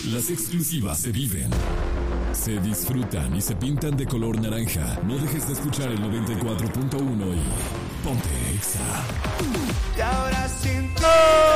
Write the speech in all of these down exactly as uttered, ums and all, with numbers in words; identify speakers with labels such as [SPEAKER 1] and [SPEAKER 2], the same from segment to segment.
[SPEAKER 1] Las exclusivas se viven, se disfrutan y se pintan de color naranja. No dejes de escuchar el noventa y cuatro punto uno y ponte Exa.
[SPEAKER 2] Y ahora sin ti.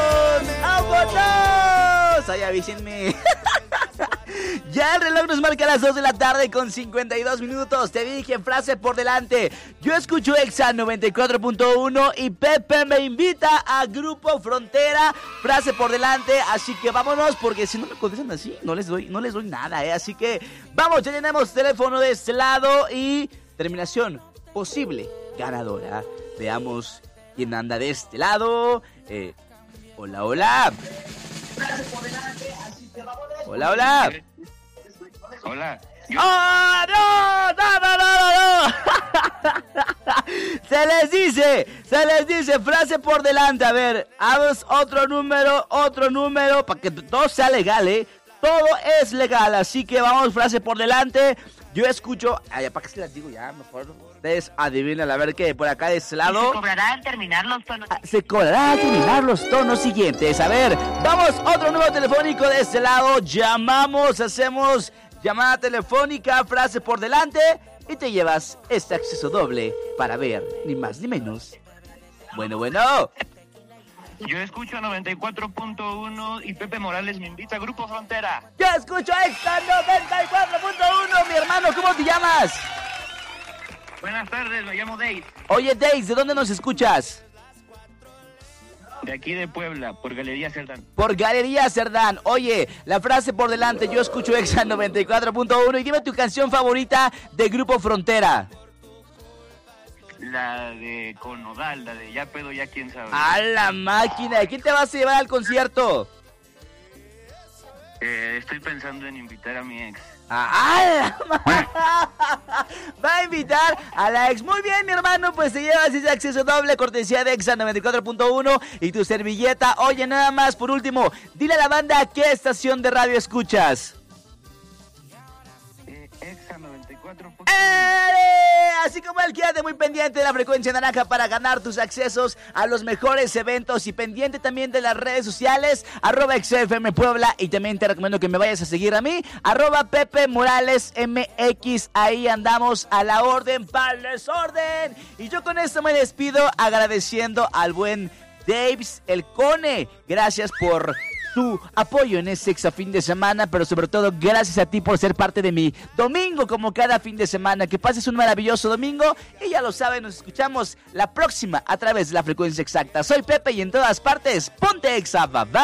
[SPEAKER 3] ¡Vámonos! Ay, avísenme. Ya el reloj nos marca las dos de la tarde con cincuenta y dos minutos. Te dije frase por delante. Yo escucho Exa noventa y cuatro punto uno y Pepe me invita a Grupo Frontera. Frase por delante, así que vámonos, porque si no me contestan así, no les doy, no les doy nada, ¿eh? Así que vamos, ya tenemos teléfono de este lado y terminación posible ganadora. Veamos quién anda de este lado. Eh, hola, hola. Frase por delante, así que vámonos. Hola, hola.
[SPEAKER 4] Hola.
[SPEAKER 3] Yo... ¡Oh, no! ¡No, no, no, no! Se les dice, se les dice, frase por delante. A ver, hagamos otro número, otro número, para que todo sea legal, ¿eh? Todo es legal, así que vamos, frase por delante. Yo escucho... Ay, ¿para qué se las digo ya? Mejor ustedes adivinan, a ver qué por acá de este lado.
[SPEAKER 5] Se cobrará al terminar los tonos.
[SPEAKER 3] Ah, se cobrará al terminar los tonos siguientes. A ver, vamos, otro número telefónico de este lado. Llamamos, hacemos llamada telefónica, frase por delante y te llevas este acceso doble para ver, ni más ni menos. Bueno, bueno.
[SPEAKER 4] Yo escucho noventa y cuatro punto uno y Pepe Morales me invita a Grupo Frontera.
[SPEAKER 3] Yo escucho Exa noventa y cuatro punto uno, mi hermano, ¿cómo te llamas?
[SPEAKER 4] Buenas tardes, me llamo Dave.
[SPEAKER 3] Oye, Dave, ¿de dónde nos escuchas?
[SPEAKER 4] De aquí de Puebla, por Galería Cerdán.
[SPEAKER 3] Por Galería Cerdán. Oye, la frase por delante, yo escucho Exa noventa y cuatro punto uno y dime tu canción favorita de Grupo Frontera.
[SPEAKER 4] La de Conodal, la de Ya Pedo, Ya Quién Sabe.
[SPEAKER 3] ¡A la máquina! ¿Quién te vas a llevar al concierto?
[SPEAKER 4] Eh, estoy pensando en invitar a mi ex.
[SPEAKER 3] ¡Ah! Va a invitar a la ex. Muy bien, mi hermano, pues te llevas ese acceso doble, cortesía de Exa noventa y cuatro punto uno y tu servilleta. Oye, nada más, por último, dile a la banda qué estación de radio escuchas.
[SPEAKER 4] Eh, Exa noventa y cuatro punto uno.
[SPEAKER 3] ¡Eh! Así como él, quédate muy pendiente de la frecuencia naranja para ganar tus accesos a los mejores eventos y pendiente también de las redes sociales, arroba X F M Puebla, y también te recomiendo que me vayas a seguir a mí, arroba Pepe Morales M X, ahí andamos a la orden para el desorden. Y yo con esto me despido agradeciendo al buen Daves, el Cone, gracias por tu apoyo en este Exa fin de semana, pero sobre todo gracias a ti por ser parte de mi domingo como cada fin de semana. Que pases un maravilloso domingo y ya lo saben, nos escuchamos la próxima a través de la frecuencia exacta. Soy Pepe y en todas partes, ponte Exa, bye bye.